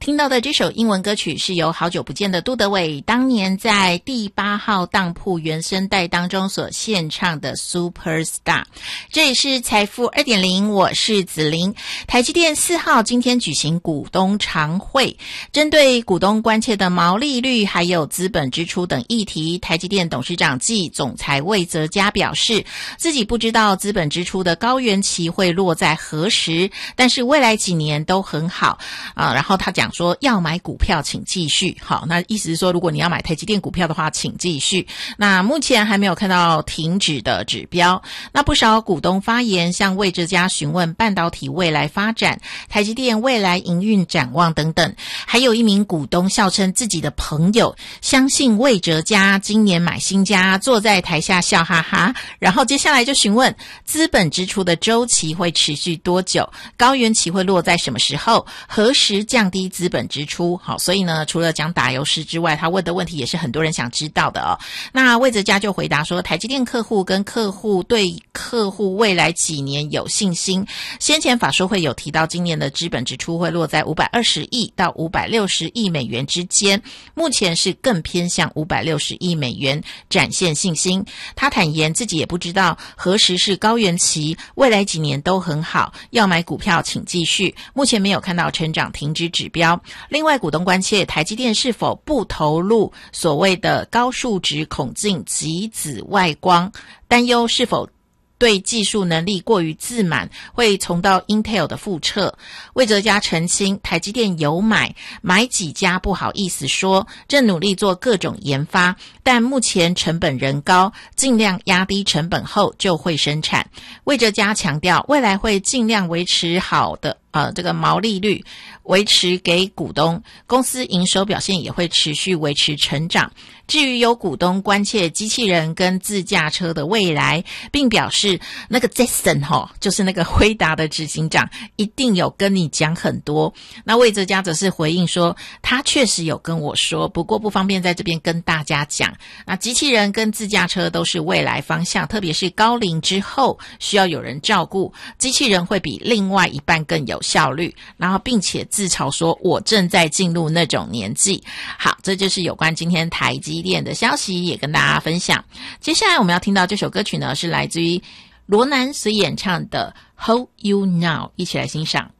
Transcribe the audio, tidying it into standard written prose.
听到的这首英文歌曲是由好久不见的杜德伟当年在第8号当铺原声带当中所献唱的 Superstar。 这里是财富 2.0， 我是子琳。台积电4号今天举行股东常会，针对股东关切的毛利率还有资本支出等议题，台积电董事长暨总裁魏哲嘉表示，自己不知道资本支出的高原期会落在何时，但是未来几年都很好然后他讲说要买股票请继续。好，那意思是说如果你要买台积电股票的话请继续。那目前还没有看到停止的指标。那不少股东发言向魏哲嘉询问半导体未来发展、台积电未来营运展望等等。还有一名股东笑称自己的朋友相信魏哲嘉今年买新家，坐在台下笑哈哈。然后接下来就询问资本支出的周期会持续多久，高原期会落在什么时候，何时降低资本支出。好，所以呢除了讲打油诗之外，他问的问题也是很多人想知道的哦。那魏哲嘉就回答说，台积电客户跟客户对客户未来几年有信心。先前法说会有提到今年的资本支出会落在520亿到560亿美元之间，目前是更偏向560亿美元，展现信心。他坦言自己也不知道何时是高原期，未来几年都很好，要买股票请继续，目前没有看到成长停止指标。另外股东关切台积电是否不投入所谓的高数值孔径及紫外光，担忧是否对技术能力过于自满，会重蹈 Intel 的覆辙。魏哲嘉澄清，台积电有买几家不好意思说，正努力做各种研发，但目前成本仍高，尽量压低成本后就会生产。魏哲嘉强调，未来会尽量维持好的这个毛利率，维持给股东，公司营收表现也会持续维持成长。至于有股东关切机器人跟自驾车的未来，并表示那个 Jason 就是那个辉达的执行长一定有跟你讲很多。那魏哲嘉则是回应说，他确实有跟我说，不过不方便在这边跟大家讲。那机器人跟自驾车都是未来方向，特别是高龄之后需要有人照顾，机器人会比另外一半更有效率，然后并且自嘲说我正在进入那种年纪。好，这就是有关今天台积电的消息，也跟大家分享。接下来我们要听到这首歌曲呢，是来自于罗南所演唱的 Hold You Now， 一起来欣赏。